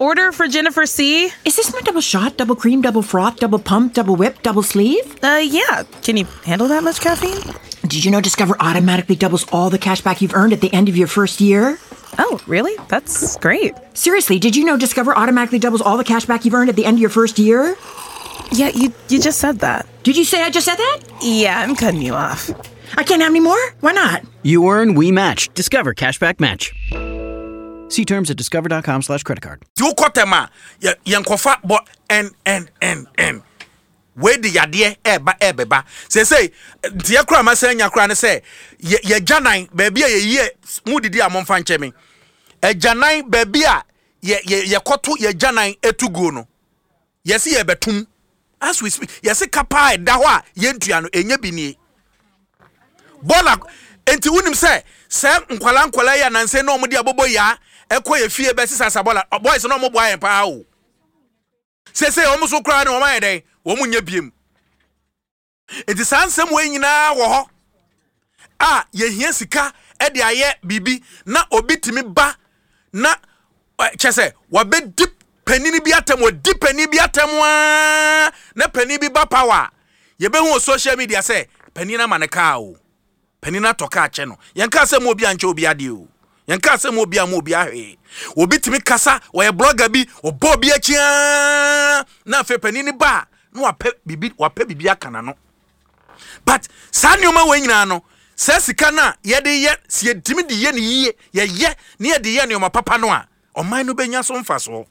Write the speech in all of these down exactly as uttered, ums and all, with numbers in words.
order for Jennifer C. Is this my double shot, double cream, double froth, double pump, double whip, double sleeve? Uh, yeah. Can you handle that much caffeine? Did you know Discover automatically doubles all the cash back you've earned at the end of your first year? Oh, really? That's great. Seriously, did you know Discover automatically doubles all the cash back you've earned at the end of your first year? Yeah, you you just said that. Did you say I just said that? Yeah, I'm cutting you off. I can't have any more? Why not? You earn, we match. Discover Cashback Match. See terms at discover.com slash credit card. You cut them, Yankofa, but and and and and. Where the yadie eba ebeba. Say say, Tia Krama saying Yakran say, ye janine, baby, ye ye, moody dear Monfanchemi. A janine, baby, ye ye kotu ye janine etugono. Yes, ye betum. As we speak, yes, a capa dawa, yentriano, enyebini. Bona, enti unim say, Sam Nqualan Qualaya and say no modia boboya, equa fear besses as a bola, boys no more boy and pow. Say say almost so crying on my day. Woman yebim. It is some way in our ah, ye here sika, Eddie aye bibi, na obit me ba, na chese, wabe dip penny biatem, or dip penny biatem, na penny ba power. Ye be on social media say, penina manakao, penina toka channel. Yanka se mobi ancho biadio. Yanka se mobi amobia he. Obit me kasa, or a blogger be, or Bobby chia, na fe penny ba. No a pep bibi wa pep bibia kana no but san nyoma we nyina no se sika na ye de ye se timi de ye ne ye ye ye ne ye de ye ne oma papa no a oman no benya so mfa so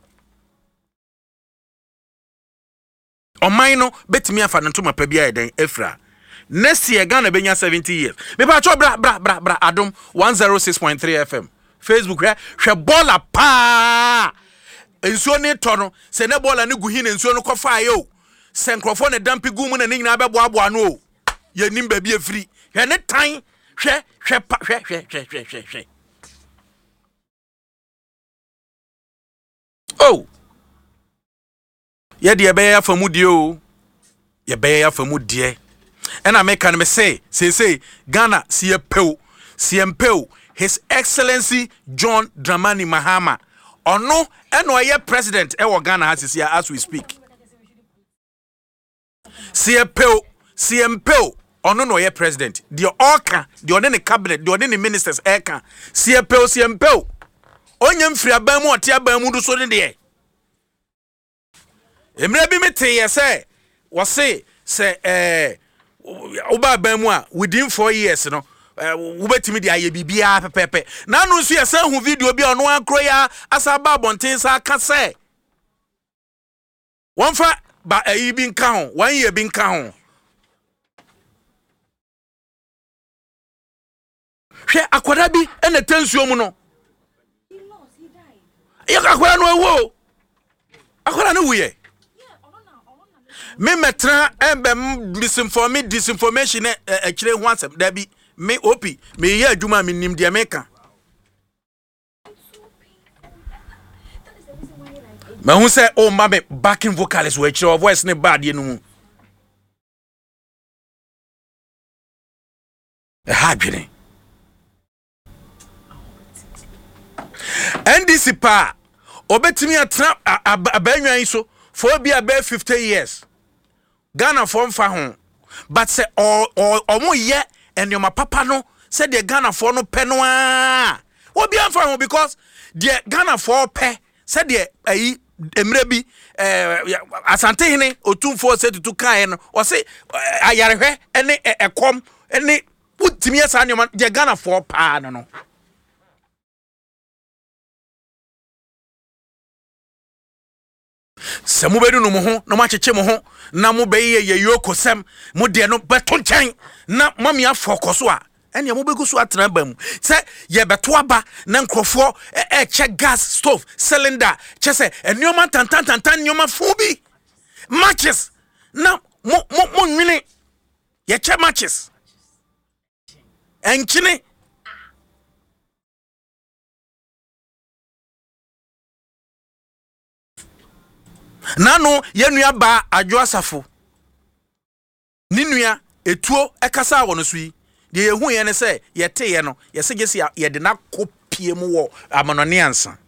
oman no betimi afa no to mapa bia eden efra next year Ghana benya seventy years me ba cho bra bra bra bra adom one oh six point three F M Facebook hwe hwe bola pa ensuo ne to no se ne bola ne guhi ne ensuo no kofa yo Senkrofone dampi gumu na nyina abeboaboa no ye nim ba bi afiri hwe ne tan hwe hwe pa hwe hwe hwe hwe hwe oh ye de be ya famudie o ye be ya famudie ena me kan me say say say Ghana si pew si pew His Excellency John Dramani Mahama ono eno ye president e wo Ghana has here as we speak. C M P O, C M P O, ono no ye president. The Oka, the one in the cabinet, the one in the ministers, Eka. C M P O, C M P O. Onyem free abamu ati abamu do so de. Emre bi mete ye say, was say, say, eh, oba abamu a within four years, no. Wo betimi de aye bibia pepepe. Na no so ye say hu video bi ono ankro ya asa ba bonten sa aka say. One fa ba ayi bin ka ho one year bin ka ho hwe akwada bi ene tensuo mu no he lost he died ya akwada no ewo akwada no wuye me metra embe misinformation disinformation e kire ho asem da bi me opi me ye adwuma me nim de meka Ma who say oh mama backing vocalist we your voice ne bad ye no e hadwene N D C pa obetimi atra abanwan so for be about fifty years Ghana for fa ho but say or omo ye and your papa no say the Ghana for no pe no a obi am fa ho because the Ghana for pe say the ayi emre bi eh asante hene otumfo se tutu kan no o se ayarehwe ene ekom ene utimi asa nyoma de Ghana for pa no no se mo bedu no mo ho no ma cheche mo ho na mo be ye yokosem mo de no beto nchen na mami afokoso a ene mo begu so atena ba mu se ye beto aba na nkrofo e check gas stove cylinder che se enioma tantan tantan enioma fubi matches na mo mo mo nwini ye che matches enchine nano yenua ba adwo asafo ninua etuo ekasa wo no so yi de yehu ye ne se ye te ye no ye segesi ye de na kopie mu wo amanone ansa